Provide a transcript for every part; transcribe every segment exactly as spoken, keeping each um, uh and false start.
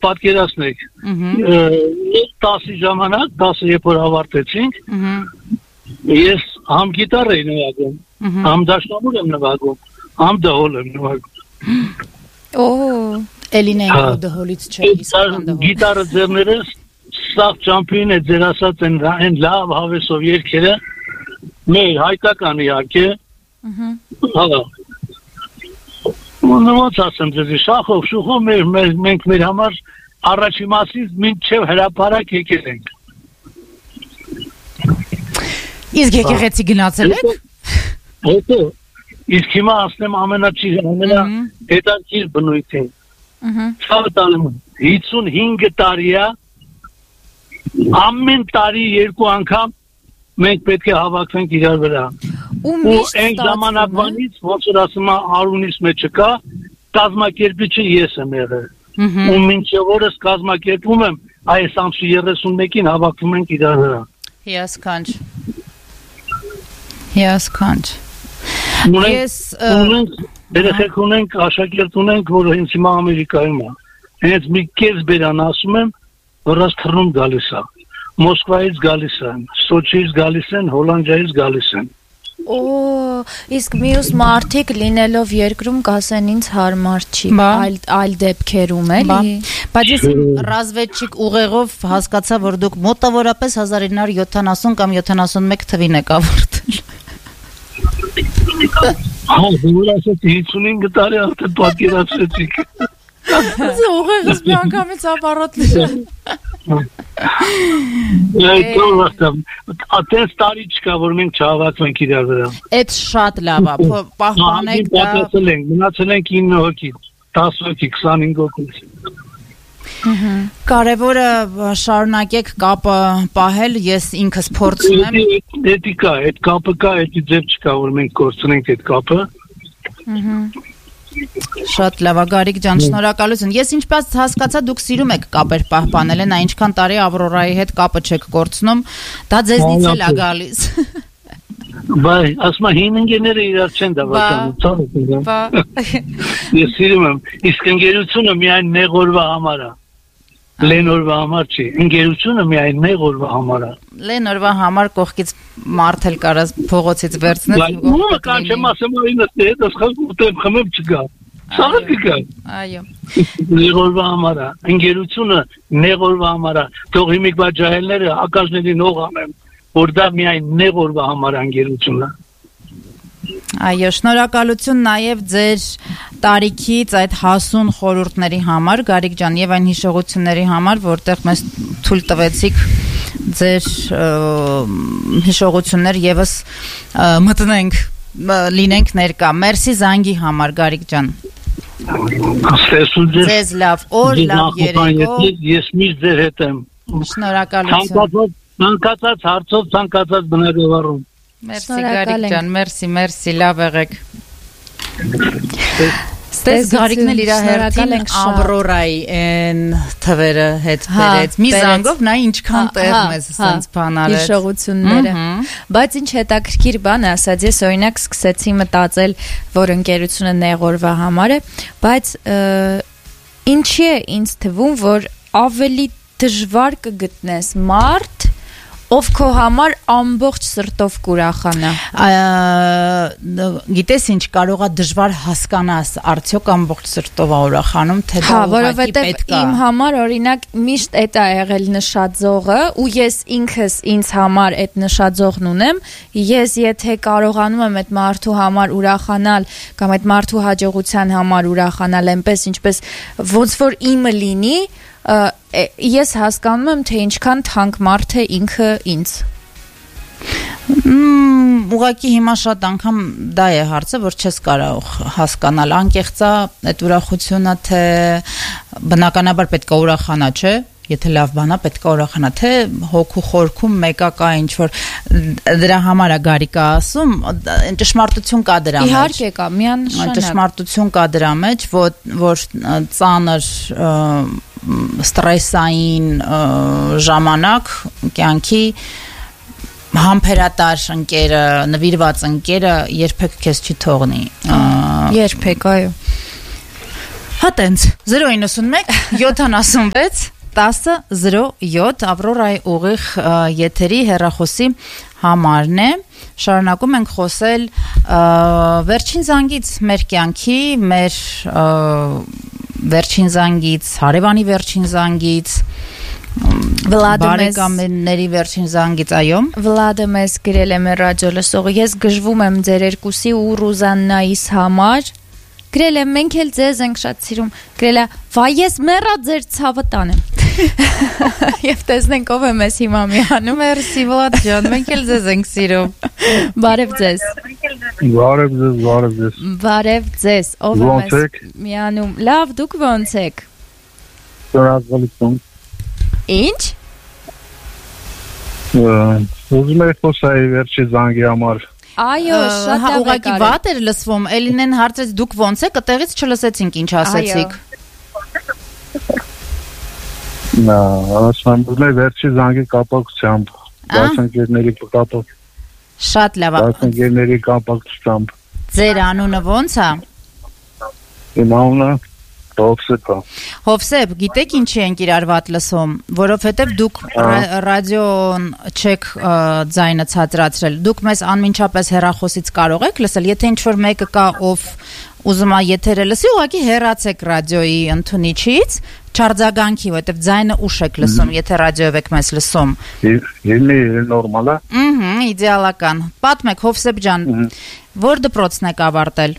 պատկերացնեք տասի ժամանակ տասը երբ որ ավարտեցինք ես համ գիտար էի նվագում համ դաշնամուր եմ նվագում համ դհոլ եմ նվագում օ Էլինեն դհոլից չէ գիտարը ձեռներս սաղ ճամփին է ձեր ասած են լավ հավեսով երգերը մեր հայկական իհարկե հա ոնց ասեմ ձեզ շախով շուխով մենք մեր համար առաջի մասից մինչև հրապարակ եկել ենք իսկ եկեղեցի գնացել եք հետո իսկ հիմա ասեմ ամենաճիշտ ամենա հետաքրքիր բնույթին ցավ տալու հիսունհինգ տարի է ամեն տարի երկու անգամ մենք պետք է հավաքվենք իրար վրա ու այն ժամանակվանից ոնց որ ասում եմ արունից մեջ չկա կազմակերպիչը ես եմ եղել ու մինչև օրս կազմակերպում եմ այս ամսի երեսունմեկին հավաքվում ենք իրար վրա հիասքանչ հիասքանչ ես ունենք երեխեք ունենք աշակերտ ունենք որ հենց հիմա Ամերիկայում է հենց մի կես բերան ասում եմ որ աս թռնում գալիս է Մոսկվայից գալիս են, Սոչիից գալիս են, Հոլանդիայից գալիս են։ Օ, իսկ մյուս մարդիկ լինելով երկրում կասեն ինձ հարմար չի, այլ այլ դեպքերում էլի։ Բայց ես ռազմետչիկ ուղեղով հասկացա, որ դուք մոտավորապես հազար ինը հարյուր յոթանասուն կամ յոթանասունմեկ թվին եք ավարտել։ Հա, դու ասես հիսունհինգ տարի արդեն պատկերացրեցիք։ Ես ուղեղս մի անգամից ապառոտ Ատենց տարի չկա, որ մենք չհավաքվենք իրար վրա։ Էդ շատ լավ է, պահպանեք դա։ Մնացել ենք, մնացել ենք ինը հոգի, տասը հոգի, քսանհինգ հոգի։ Կարևորը շարունակեք կապը պահել, ես ինքս փորձում եմ։ Էդի կա, այդ կապը կա, էդի ձև չկա, որ մենք կորցնենք այդ կապը։ Շատ լավ, Գարիկ ջան, շնորհակալություն։ Ես ինչպես հասկացա, դուք սիրում եք կապեր պահպանել, այն ինչքան տարի Ավրորայի հետ կապը չեք կորցնում, դա ձեզնից էլ է գալիս։ Բայ, ասма հին ընկերները իրար չեն դավանում, ցավ։ Ես սիրում եմ, իսկ ընկերությունը միայն նեղ օրվա համար է։ Լենորվա համար չի, ընկերությունը միայն նեղ օրվա համար է։ Լենորվա համար կողքից մարդ էլ կարաս փողոցից վերցնել։ Ու կան չեմ ասեմ այնս է, դա խաղում խմեմ չգա։ Սաղը կգա։ Այո։ Նեղ օրվա համար է, ընկերությունը նեղ օրվա համար է։ Թող հիմիկ բա ջահելները ակաժներին հող անեն, որ դա միայն նեղ օրվա համար է ընկերությունը։ Այո, շնորհակալություն նաև ձեր տարիքից այդ հասուն խորհուրդների համար, Գարիկ ջան, եւ այն հիշողությունների համար, որտեղ մեզ թույլ տվեցիք ձեր հիշողություններ եւս մտնենք, լինենք ներկա։ Մերսի զանգի համար, Գարիկ ջան։ Ձեզ լավ օր, լավ երեկո։ Ես միշտ ձեր հետ եմ։ Շնորհակալություն։ Ցանկացած հարցով, ցանկացած բնագավառում։ Մերսի Գարիկ ջան, մերսի, մերսի, լավ եղեք։ Ստես Գարիկն էլ իր հերթին Ավրորայի են թվերը հետ բերեց։ Մի զանգով նա ինչքան տեղում է սենց բանալեց։ Հիշողությունները։ Բայց ինչ հետաքրքիր բան է ասած, ես օրինակ սկսեցի մտածել, որ ընկերությունը նեղ օրվա համար է, բայց ինչի է ինձ թվում, որ ավելի դժվար կգտնես մարդ ով քո համար ամբողջ սրտով կուրախանա։ Գիտես ինչ, կարող է դժվար հասկանաս, արդյոք ամբողջ սրտով է ուրախանում, թե դա ուղղակի պետք է։ Իմ համար օրինակ միշտ էդ է եղել նշաձողը, ու ես ինքս ինձ համար այդ նշաձողն ունեմ, ես եթե կարողանում եմ այդ մարդու համար ուրախանալ կամ այդ մարդու հաջողության համար ուրախանալ, այնպես ինչպես ոնց որ իմը լինի, ես հասկանում եմ, թե ինչքան թանկ մարդ է ինքը ինձ։ Ուղղակի հիմա շատ անգամ դա է հարցը, որ չես կարող հասկանալ, անկեղծա այդ ուրախությունը, թե բնականաբար պետք է ուրախանա, չէ՞։ Եթե լավ բան է, պետք է ուրախանա, թե հոգու խորքում մեկա կա ինչ որ դրա համար է Գարիկը ասում, ճշմարտություն կա դրա մեջ։ Իհարկե կա, միանշանակ։ Ճշմարտություն կա դրա մեջ, որ որ ծանր ստրեսային ժամանակ կյանքի համբերատար ընկերը, նվիրված ընկերը երբեք քեզ չի թողնի։ Երբեք, այո։ Հա տենց zero nine one seventy-six տասը զրո յոթ Ավրորայի ուղիղ եթերի հեռախոսի համարն է շարունակում ենք խոսել վերջին զանգից մեր կյանքի մեր վերջին զանգից հարևանի վերջին զանգից բարեկամների վերջին զանգից այո Վլադը մեզ գրել է մեր ռադիո լսողը ես գժվում եմ ձեր երկուսի ու Ռուզաննայիս համար գրել է մենք էլ ձեզ ենք շատ սիրում գրել է վայ ես մեռա ձեր ցավը տանեմ Եվ տեսնենք ով է մեզ հիմա միանում Մերսի Վլադ ջան մենք էլ ձեզ ենք սիրում Բարև ձեզ Բարև ձեզ բարև ձեզ Բարև ձեզ ով է մեզ միանում Լավ դուք ոնց եք Շնորհակալություն Ինչ Ուզում եք խոսալ վերջի զանգի համար Այո, շատ լավ ուղղակի վատ էր լսվում Էլինեն հարցրեց դուք ոնց եք այդտեղից չլսեցինք ինչ ասեցիք Նա, ասում եմ վերջի զանգի կապակցությամբ դասընկերների կապակ Շատ լավ դասընկերների կապակցությամբ Ձեր անունը ոնց է Իմ անունը Հովսեփ Հովսեփ, գիտեք ինչի ենք իրար վատ լսում, որովհետև դուք ռադիոն չեք ձայնը ցածրացրել, դուք մեզ անմիջապես հեռախոսից կարող եք լսել, եթե ինչ-որ մեկը կա, ով ուզում է եթերը լսի, ուղղակի հեռացեք ռադիոյի ընդունիչից, չարձագանքի, որովհետև ձայնը ուշ եք լսում, եթե ռադիոյով եք մեզ լսում։ Ելնի նորմալ է։ Ըհը, իդեալական։ Պատմեք Հովսեփ ջան, որ դպրոցն եք ավարտել։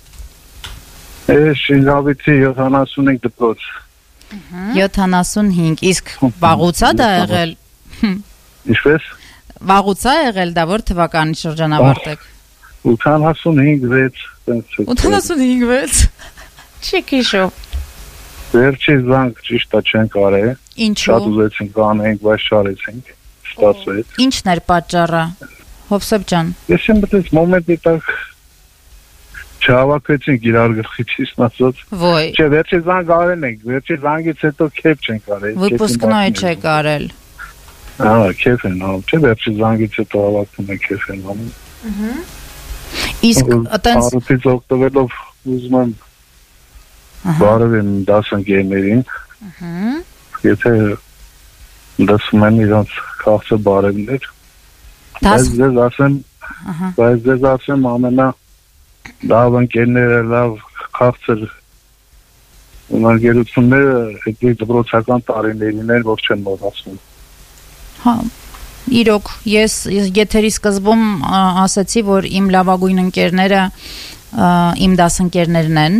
Ես Շինգավիթի յոթանասունհինգ դպրոց։ յոթանասունհինգ, իսկ վաղուց է դա եղել։ Ինչպես։ Վաղուց է եղել դա, որ թվականի շրջան ավարտեք։ ութանասունհինգ վեց։ ութանասունհինգ վեց։ Չի քիշով։ Վերջի զանգ ճիշտ է չենք արել։ Ինչու։ Շատ ուզեցինք անենք, բայց չարեցինք։ Ստացվեց։ Ինչն էր պատճառը։ Հովսեփ ջան։ Ես եմ մտած մոմենտի տակ Չհավաքեցինք իրար գլխից ասած։ Ոյ։ Չէ, վերջի զանգ արել ենք, վերջի զանգից հետո քեփ չենք արել։ Выпускной չեք արել։ Ահա, քեփ են անում, չէ, վերջի զանգից հետո հավաքում ենք քեփ են անում։ Ահա։ Իսկ այտենց Արուտից օգտվելով ուզում եմ բարևեմ դասընկերներին։ Ահա։ Եթե դասում են իրանց քաղցը բարևներ։ Բայց ձեզ ասեմ, բայց ձեզ ասեմ ամենա լավ ընկերները, լավ քաղցր ընկերությունները այդ դպրոցական տարիներին են, որ չեն մոռացնում։ Հա, իրոք, ես եթերի սկզբում ասացի, որ իմ լավագույն ընկերները իմ դասընկերներն են։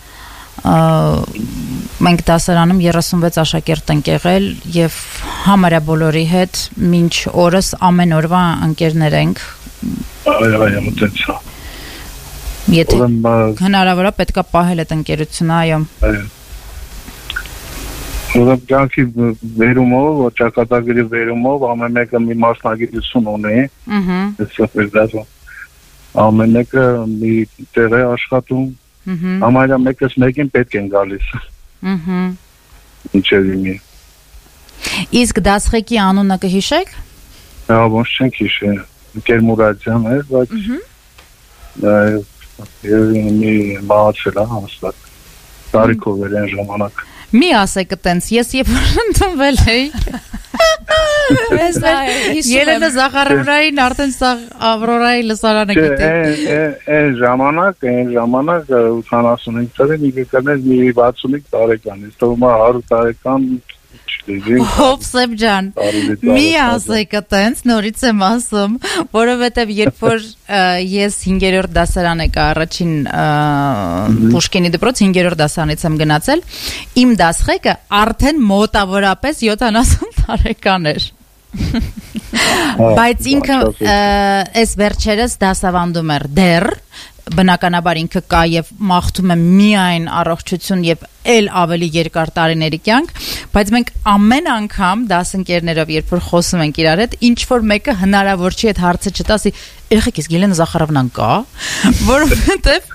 Մենք դասարանում երեսունվեց աշակերտ ենք եղել եւ համարյա բոլորի հետ մինչ օրս ամեն օրվա ընկերներ ենք։ Այո, այո, մտածա։ Եթե հնարավոր է պետքա պահել այդ ընկերությունը, այո։ Այո։ Ուրեմն կյանքի վերումով, ճակատագրի վերումով ամեն մեկը մի մասնագիտություն ունի։ Ահա։ Այսպես ամեն մեկը մի տեղ է աշխատում։ Ահա։ Համարյա մեկս մեկին պետք են գալիս։ Ահա։ Ինչեր ինի։ Իսկ դասղեկի անունը կհիշեք։ Հա, ոնց չենք հիշել։ Գեր Մուրադյան է, բայց Եվ մի մահացել է հաստատ տարիքով էր այն ժամանակ Մի ասեք այտենց, ես երբ որ ընդունվել էի Ելենա Զախարովնային արդեն սա Ավրորայի լսարանը գիտեք Այն ժամանակ, այն ժամանակ ութանասունհինգ տարեկան եկել մի վաթսունհինգ տարեկան, իսկ թվում է հարյուր տարեկան Հովսեփ ջան, մի ասեք այտենց, նորից եմ ասում, որովհետև երբ որ ես հինգերորդ դասարան եկա առաջին Պուշկինի դպրոց հինգերորդ դասարանից եմ գնացել, իմ դասղեկը արդեն մոտավորապես յոթանասուն տարեկան էր։ Բայց ինքը այս վերջերս դասավանդում էր դեռ բնականաբար ինքը կա եւ մաղթում եմ միայն առողջություն եւ ել ավելի երկար տարիների կյանք, բայց մենք ամեն անգամ դասընկերներով երբ որ խոսում ենք իրար հետ, ինչ որ մեկը հնարավոր չի այդ հարցը չտասի, եղեք իսկ Ելենա Զախարովնան կա, որովհետեւ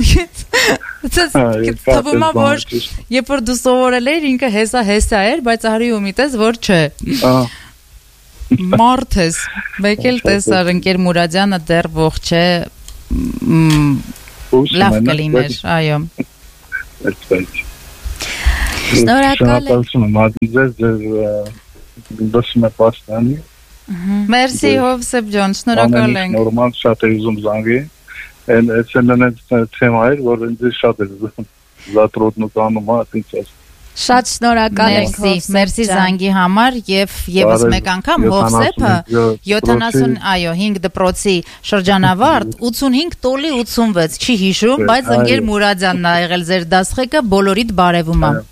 թվում է որ երբ որ դու սովորել ես ինքը հեսա հեսա էր, բայց արի ու միտես որ չէ։ Մարդ ես, մեկ էլ տեսար ընկեր Մուրադյանը դեռ ողջ է Լավ կլիներ, այո։ Շնորհակալ եմ Մադիզեր ձեր լսում եք պաստանի։ Մերսի Հովսեփ ջան, շնորհակալ ենք։ Նորմալ շատ է ուզում զանգի։ Այն էսենն թեմա էր, որ ինձ շատ է զատրոդն ու տանում է, ինձ Շատ շնորհակալ ենք Հովսեփ։ Մերսի զանգի համար եւ եւս մեկ անգամ Հովսեփը յոթանասուն, այո, հինգ դպրոցի շրջանավարտ ութսունհինգ տոլի ութսունվեց, չի հիշում, բայց ընկեր Մուրադյանն ա եղել ձեր դասղեկը, բոլորիդ բարևում ա։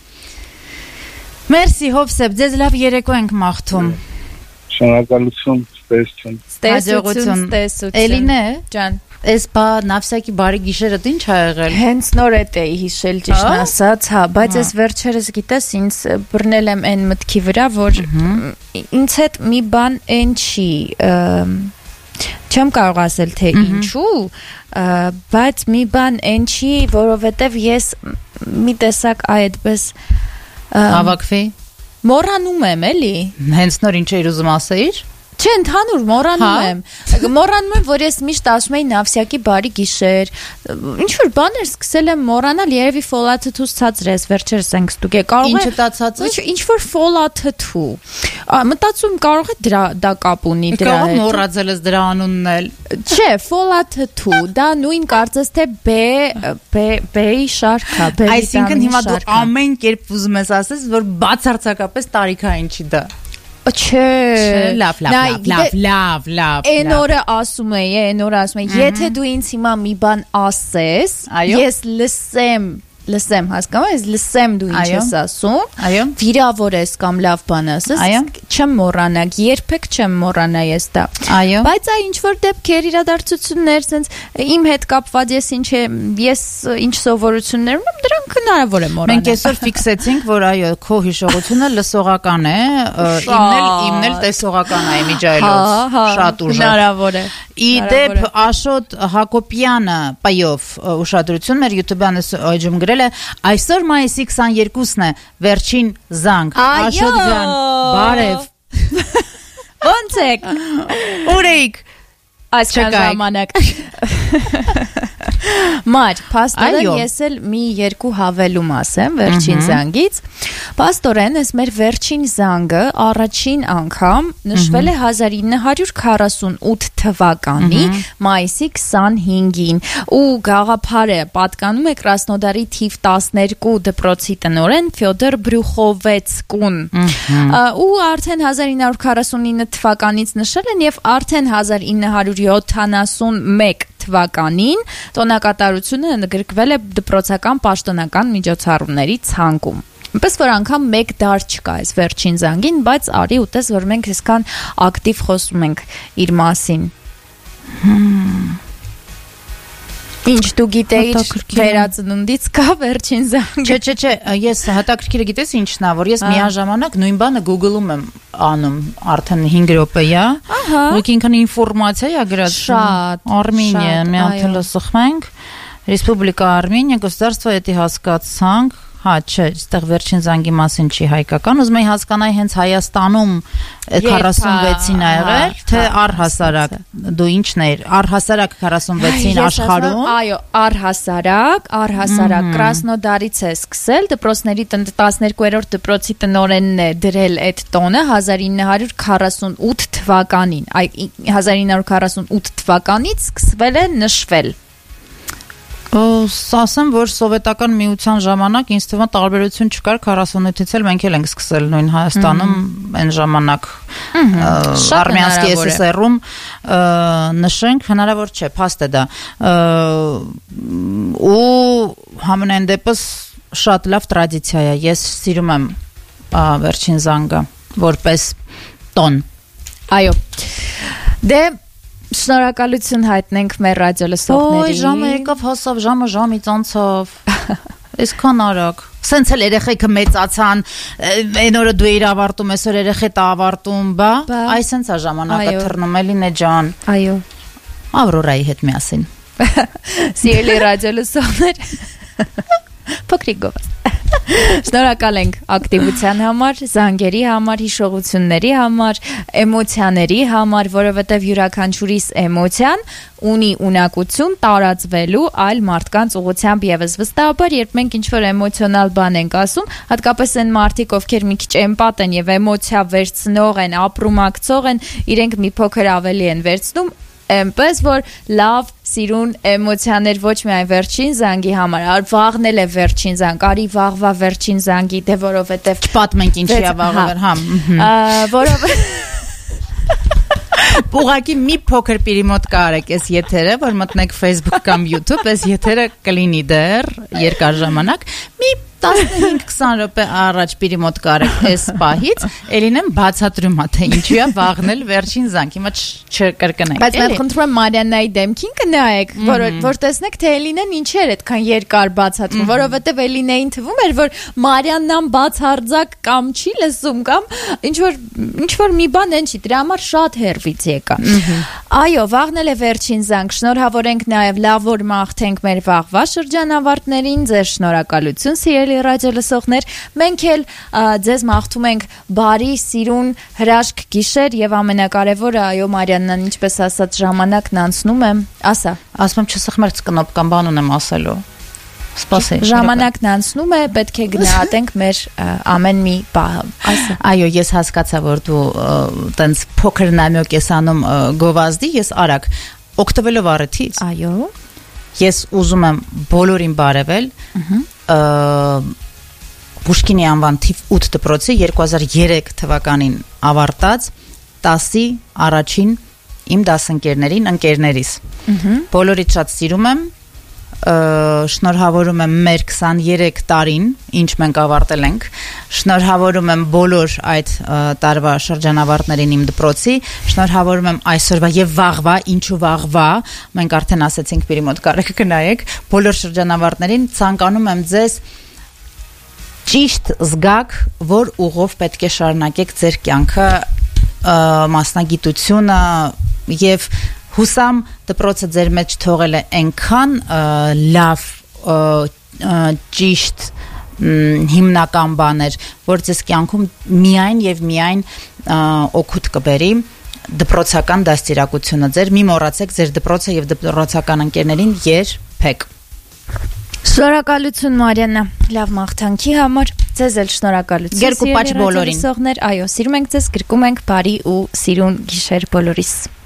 Մերսի Հովսեփ, ձեզ լավ երեկո ենք մաղթում։ Շնորհակալություն, ստեսություն։ Ստեսություն, ստեսություն։ Էլինե ջան, Էս բա նավսակի բարի գիշերը ինչ ա եղել։ Հենց նոր էդ էի հիշել ճիշտ ասած, հա, բայց այս վերջերս գիտես ինձ բռնել եմ այն մտքի վրա, որ ինձ հետ մի բան այն չի, չեմ կարող ասել թե ինչու, բայց մի բան այն չի, որովհետև ես մի տեսակ այդպես հավաքվի մոռանում եմ, էլի։ Հենց նոր ինչ էիր ուզում ասեիր։ Չէ, ընդհանուր մոռանում եմ։ Մոռանում եմ, որ ես միշտ ասում էի Նավսյակի բարի գիշեր։ Ինչ որ բաներ սկսել եմ մոռանալ, երևի ֆոլաթը թուս ցածրես, վերջերս ենք ստուգե։ Կարող է Ինչը դա ցածր։ Ինչ որ ֆոլաթը թու։ Մտածում կարող է դրա դա կապ ունի դրա հետ։ Կարող մոռացել ես դրա անունն էլ։ Չէ, ֆոլաթը թու, դա նույն կարծես թե B B-ի շարք է, B-ի։ Այսինքն հիմա դու ամեն կերպ ուզում ես ասես, որ բացարձակապես տարիքային չի դա։ Չէ, լավ, լավ, լավ, լավ, լավ։ Այն օրը ասում էի, այն օրը ասում էի, եթե դու ինձ հիմա մի բան ասես, ես լսեմ, լսեմ, հասկանում ես, լսեմ դու ինչ ես ասում, վիրավոր ես կամ լավ բան ասես, չեմ մոռանա, երբեք չեմ մոռանա ես դա։ Բայց այ ինչ որ դեպքեր, իրադարձություններ, sense իմ հետ կապված ես ինչ ես ինչ սովորություններ ունեմ, դրանք հնարավոր է մոռանալ։ Մենք այսօր ֆիքսեցինք, որ այո, քո հիշողությունը լսողական է, իմն էլ իմն էլ տեսողական է իմիջայլոց, շատ ուժեղ։ Հնարավոր է։ Իդեպ Աշոտ Հակոբյանը պայով ուշադրություն մեր YouTube-յան այջում գրել է այսօր մայիսի քսաներկուսն է վերջին զանգ Աշոտ ջան բարև ոնց եք ուր եք այսքան ժամանակ Մար, փաստորեն ես էլ մի երկու հավելում ասեմ վերջին զանգից։ Փաստորեն ես մեր վերջին զանգը առաջին անգամ նշվել է հազար ինը հարյուր քառասունութ թվականի մայիսի քսանհինգին ու գաղափարը պատկանում է Կրասնոդարի թիվ տասներկու դպրոցի տնօրեն Ֆյոդոր Բրյուխովեցկուն։ Ու արդեն հազար ինը հարյուր քառասունինը թվականից նշել են եւ արդեն հազար ինը հարյուր յոթանասունմեկ թվականին տոնակատարությունը ընդգրկվել է դպրոցական պաշտոնական միջոցառումների ցանկում։ Այնպես որ անգամ մեկ դար չկա այս վերջին զանգին, բայց արի ուտես որ մենք այսքան ակտիվ խոսում ենք իր մասին։ Ինչ դու գիտեիր վերածնունդից կա վերջին զանգը։ Չէ, չէ, չէ, ես հետաքրքիրը գիտես ինչն է, որ ես միաժամանակ նույն բանը Google-ում եմ անում արդեն հինգ րոպեյա։ Ու ինքն ինֆորմացիա է գրած։ Շատ։ Արմենիա, մի հատ լսխմենք։ Ռեսպուբլիկա Արմենիա, Государство էդի հասկացանք։ Հա, չէ, այստեղ վերջին զանգի մասին չի հայկական, ուզում եի հասկանալ հենց Հայաստանում քառասունվեցին ա եղել, թե առհասարակ, դու ինչն էր, առհասարակ քառասունվեցին աշխարհում։ Այո, առհասարակ, առհասարակ Կրասնոդարից է սկսել, դպրոցների տասներկուերորդ դպրոցի տնօրենն է դրել այդ տոնը հազար ինը հարյուր քառասունութ թվականին, այ հազար ինը հարյուր քառասունութ թվականից սկսվել է նշվել։ Ասեմ, որ սովետական միության ժամանակ ինձ թվում է տարբերություն չկար քառասունութից էլ մենք էլ ենք սկսել նույն Հայաստանում այն ժամանակ Արմենիայի էս էս էրում նշենք, հնարավոր չէ, փաստ է դա։ Ու համենայն դեպս շատ լավ տրադիցիա է։ Ես սիրում եմ վերջին զանգը որպես տոն։ Այո։ Դե շնորհակալություն հայտնենք մեր ռադիո լսողներին։ Օй, ժամը եկավ, հասավ, ժամը ժամից անցավ։ Այսքան արագ։ Սենց էլ երեխեքը մեծացան, այն օրը դու էիր ավարտում, այսօր երեխեդ ավարտում, բա։ Այ սենց է ժամանակը թռնում, Էլինե ջան։ Այո։ Ավրորայի հետ միասին։ Սիրելի ռադիո լսողներ։ Փոքրիկ գովաս։ Շնորհակալ ենք ակտիվության համար, զանգերի համար, հիշողությունների համար, էմոցիաների համար, որովհետև յուրաքանչյուրիս էմոցիան ունի ունակություն տարածվելու այլ մարդկանց ուղղությամբ եւս վստահաբար, երբ մենք ինչ-որ էմոցիոնալ բան ենք ասում, հատկապես այն մարդիկ, ովքեր մի քիչ էմպատ են եւ էմոցիա վերցնող են, ապրումակցող են, իրենք մի փոքր ավելի են վերցնում, այնպես որ լավ սիրուն էմոցիաներ ոչ միայն վերջին զանգի համար, այլ վաղն է վերջին զանգ, արի վաղվա վերջին զանգի, դե որովհետեւ չպատմենք ինչի է վաղը, հա, որովհետեւ Ուղղակի մի փոքր պիրի մոտ կարեք այս եթերը, որ մտնեք Facebook կամ YouTube, այս եթերը կլինի դեռ երկար ժամանակ, մի տասնհինգ քսան րոպե առաջ պիրի մոտ կարեք այս պահից, ելինեմ բացատրում ա թե ինչու է վաղնել վերջին զանգ, հիմա չկրկնենք։ Բայց մենք խնդրում եմ Մարիաննայի դեմքին կնայեք, որ որ տեսնեք թե Էլինեն ինչեր այդքան երկար բացատրում, որովհետև Էլինեին թվում էր, որ Մարիաննան բացարձակ կամ չի լսում կամ ինչ որ ինչ որ մի բան են չի, դրա համար շատ հերվից եկա։ Այո, վաղնել է վերջին զանգ, շնորհավորենք նաև լավ որ մաղթենք մեր վաղվա շրջանավարտներին, ձեր շնորհակալություն սիրելի ռադիո լսողներ, մենք էլ ձեզ մաղթում ենք բարի, սիրուն, հրաշք գիշեր եւ ամենակարևորը, այո Մարիաննան ինչպես ասած ժամանակն անցնում է, ասա, ասում եմ չսխմեր կնոպ կամ բան ունեմ ասելու։ Սպասի։ Ժամանակն անցնում է, պետք է գնահատենք մեր ամեն մի բանը։ Ասա։ Այո, ես հասկացա, որ դու տենց փոքր նամյոկ ես անում գովազդի, ես արագ օգտվելով առիթից։ Այո։ Ես ուզում եմ բոլորին բարևել։ Պուշկինի անվան թիվ ութ դպրոցի երկու հազար երեք թվականին ավարտած տասի առաջին իմ դասընկերներին, ընկերներիս։ Բոլորիդ շատ սիրում եմ, շնորհավորում եմ մեր քսաներեք տարին, ինչ մենք ավարտել ենք, շնորհավորում եմ բոլոր այդ տարվա շրջանավարտներին իմ դպրոցի, շնորհավորում եմ այսօրվա եւ վաղվա, ինչու վաղվա, մենք արդեն ասացինք պիրի մոտ կարեք կնայեք, բոլոր շրջանավարտներին ցանկանում եմ ձեզ ճիշտ զգաք, որ ուղով պետք է շարունակեք ձեր կյանքը, մասնագիտությունը եւ հուսամ դպրոցը ձեր մեջ թողել է այնքան լավ ճիշտ հիմնական բաներ, որ ձեզ կյանքում միայն եւ միայն օգուտ կբերի դպրոցական դաստիարակությունը ձեր, մի մոռացեք ձեր դպրոցը եւ դպրոցական ընկերներին երբեք։ Շնորհակալություն Մարիաննա, լավ մաղթանքի համար, ձեզ էլ շնորհակալություն։ Գերկու պաչ բոլորին։ Այո, սիրում ենք ձեզ, գրկում ենք բարի ու սիրուն գիշեր բոլորիս։